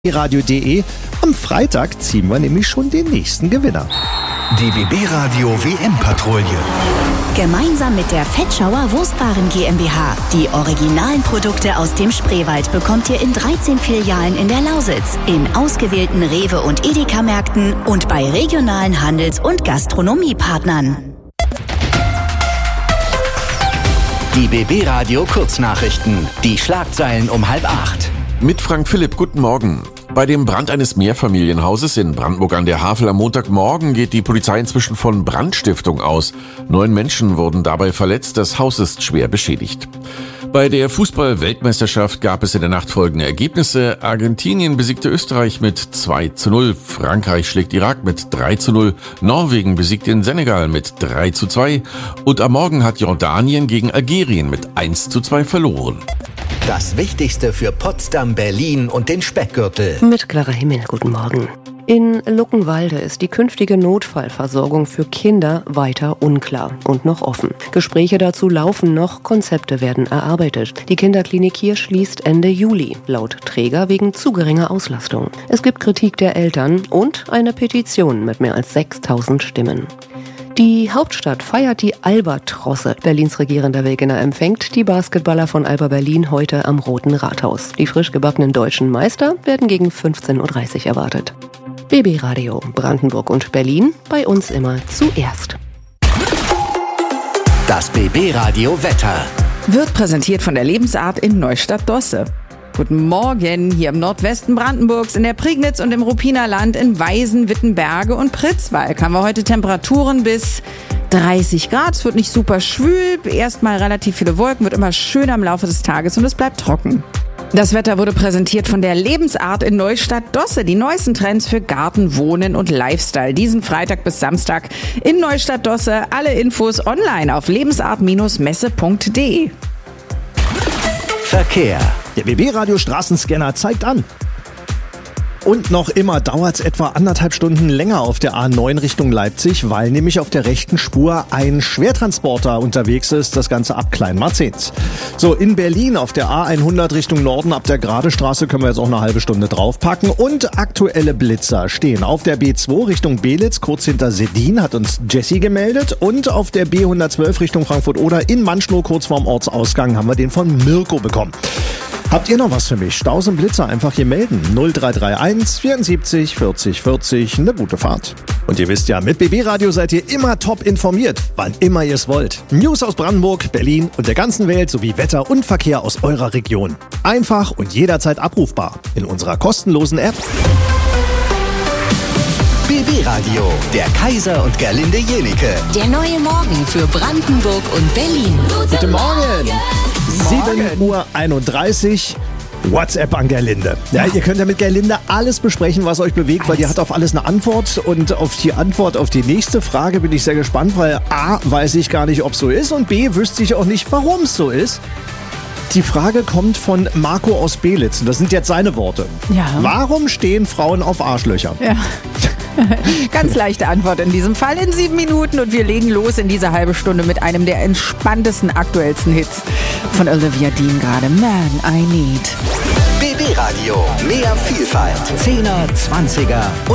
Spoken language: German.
Radio.de. Am Freitag ziehen wir nämlich schon den nächsten Gewinner. Die BB Radio WM-Patrouille. Gemeinsam mit der Fettschauer Wurstwaren GmbH. Die originalen Produkte aus dem Spreewald bekommt ihr in 13 Filialen in der Lausitz, in ausgewählten Rewe- und Edeka-Märkten und bei regionalen Handels- und Gastronomiepartnern. Die BB Radio Kurznachrichten. Die Schlagzeilen um 7:30. Mit Frank Philipp, guten Morgen. Bei dem Brand eines Mehrfamilienhauses in Brandenburg an der Havel am Montagmorgen geht die Polizei inzwischen von Brandstiftung aus. 9 Menschen wurden dabei verletzt, das Haus ist schwer beschädigt. Bei der Fußball-Weltmeisterschaft gab es in der Nacht folgende Ergebnisse. Argentinien besiegte Österreich mit 2:0, Frankreich schlägt Irak mit 3:0, Norwegen besiegt den Senegal mit 3:2 und am Morgen hat Jordanien gegen Algerien mit 1:2 verloren. Das Wichtigste für Potsdam, Berlin und den Speckgürtel. Mit Clara Himmel, guten Morgen. In Luckenwalde ist die künftige Notfallversorgung für Kinder weiter unklar und noch offen. Gespräche dazu laufen noch, Konzepte werden erarbeitet. Die Kinderklinik hier schließt Ende Juli, laut Träger wegen zu geringer Auslastung. Es gibt Kritik der Eltern und eine Petition mit mehr als 6.000 Stimmen. Die Hauptstadt feiert die Albatrosse. Berlins regierender Wegener empfängt die Basketballer von Alba Berlin heute am Roten Rathaus. Die frisch gebackenen deutschen Meister werden gegen 15:30 Uhr erwartet. BB Radio, Brandenburg und Berlin, bei uns immer zuerst. Das BB Radio Wetter. Wird präsentiert von der Lebensart in Neustadt-Dosse. Guten Morgen, hier im Nordwesten Brandenburgs, in der Prignitz und im Ruppiner Land, in Weisen, Wittenberge und Pritzwalk haben wir heute Temperaturen bis 30 Grad. Es wird nicht super schwül, erstmal relativ viele Wolken, wird immer schöner im Laufe des Tages und es bleibt trocken. Das Wetter wurde präsentiert von der Lebensart in Neustadt-Dosse. Die neuesten Trends für Garten, Wohnen und Lifestyle. Diesen Freitag bis Samstag in Neustadt-Dosse. Alle Infos online auf lebensart-messe.de. Verkehr. Der BB-Radio Straßenscanner zeigt an. Und noch immer dauert es etwa 1,5 Stunden länger auf der A9 Richtung Leipzig, weil nämlich auf der rechten Spur ein Schwertransporter unterwegs ist, das Ganze ab Kleinmarzens. So, in Berlin auf der A100 Richtung Norden ab der Gradestraße können wir jetzt auch eine halbe Stunde draufpacken. Und aktuelle Blitzer stehen auf der B2 Richtung Belitz, kurz hinter Seddin, hat uns Jessie gemeldet. Und auf der B112 Richtung Frankfurt-Oder in Manschnow, kurz vorm Ortsausgang, haben wir den von Mirko bekommen. Habt ihr noch was für mich? Staus und Blitzer einfach hier melden. 0331 74 40 40. Eine gute Fahrt. Und ihr wisst ja, mit BB Radio seid ihr immer top informiert, wann immer ihr es wollt. News aus Brandenburg, Berlin und der ganzen Welt sowie Wetter und Verkehr aus eurer Region. Einfach und jederzeit abrufbar in unserer kostenlosen App. BB Radio, der Kaiser und Gerlinde Jenike. Der neue Morgen für Brandenburg und Berlin. Guten Morgen! 7:31 Uhr. WhatsApp an Gerlinde. Ja, ihr könnt ja mit Gerlinde alles besprechen, was euch bewegt, weil die hat auf alles eine Antwort. Und auf die Antwort auf die nächste Frage bin ich sehr gespannt, weil A, weiß ich gar nicht, ob es so ist und B, wüsste ich auch nicht, warum es so ist. Die Frage kommt von Marco aus Belitz und das sind jetzt seine Worte. Ja. Warum stehen Frauen auf Arschlöcher? Ja. Ganz leichte Antwort in diesem Fall in 7 Minuten und wir legen los in dieser halbe Stunde mit einem der entspanntesten, aktuellsten Hits von Olivia Dean gerade. Man, I Need. BB Radio, mehr Vielfalt. 10er, 20er